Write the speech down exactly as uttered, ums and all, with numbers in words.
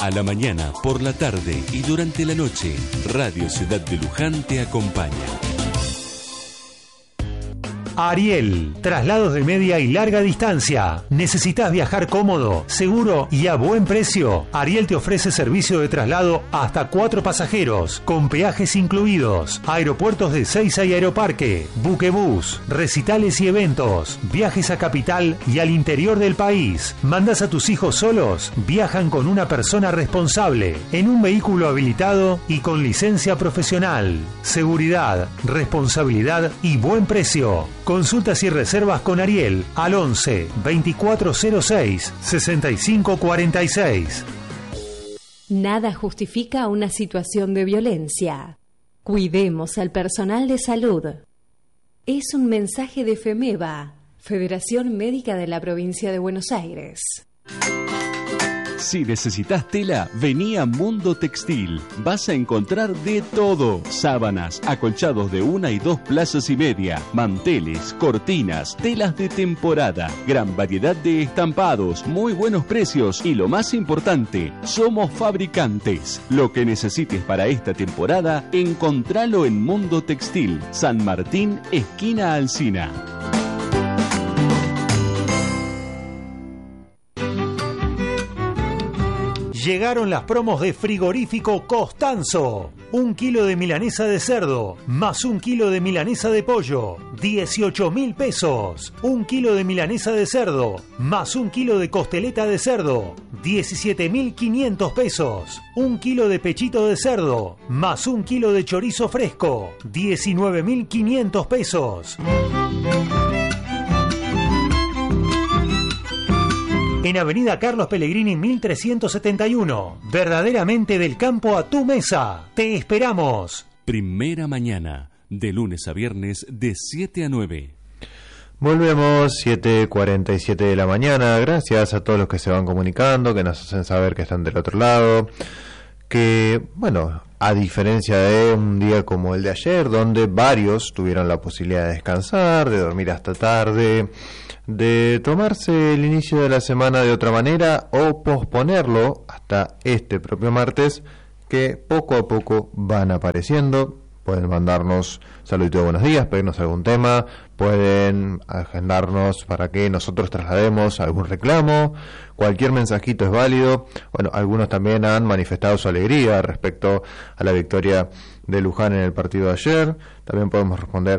A la mañana, por la tarde y durante la noche, Radio Ciudad de Luján te acompaña. Ariel, traslados de media y larga distancia. ¿Necesitas viajar cómodo, seguro y a buen precio? Ariel te ofrece servicio de traslado hasta cuatro pasajeros, con peajes incluidos, aeropuertos de Seiza y Aeroparque, buquebús, recitales y eventos, viajes a capital y al interior del país. ¿Mandas a tus hijos solos? Viajan con una persona responsable, en un vehículo habilitado y con licencia profesional. Seguridad, responsabilidad y buen precio. Consultas y reservas con Ariel al once, veinticuatro cero seis, sesenta y cinco cuarenta y seis. Nada justifica una situación de violencia. Cuidemos al personal de salud. Es un mensaje de FEMEVA, Federación Médica de la Provincia de Buenos Aires. Si necesitas tela, vení a Mundo Textil. Vas a encontrar de todo: sábanas, acolchados de una y dos plazas y media, manteles, cortinas, telas de temporada, gran variedad de estampados, muy buenos precios y lo más importante, somos fabricantes. Lo que necesites para esta temporada, encontralo en Mundo Textil, San Martín, esquina Alsina. Llegaron las promos de Frigorífico Costanzo. Un kilo de milanesa de cerdo, más un kilo de milanesa de pollo, dieciocho mil pesos. Un kilo de milanesa de cerdo, más un kilo de costeleta de cerdo, diecisiete mil quinientos pesos. Un kilo de pechito de cerdo, más un kilo de chorizo fresco, diecinueve mil quinientos pesos. En Avenida Carlos Pellegrini mil trescientos setenta y uno. Verdaderamente del campo a tu mesa. Te esperamos. Primera mañana, de lunes a viernes, de siete a nueve. Volvemos, siete cuarenta y siete de la mañana. Gracias a todos los que se van comunicando, que nos hacen saber que están del otro lado. Que, bueno, a diferencia de un día como el de ayer, donde varios tuvieron la posibilidad de descansar, de dormir hasta tarde, de tomarse el inicio de la semana de otra manera o posponerlo hasta este propio martes, que poco a poco van apareciendo. Pueden mandarnos saluditos de buenos días, pedirnos algún tema, pueden agendarnos para que nosotros traslademos algún reclamo, cualquier mensajito es válido. Bueno, algunos también han manifestado su alegría respecto a la victoria de Luján en el partido de ayer. También podemos responder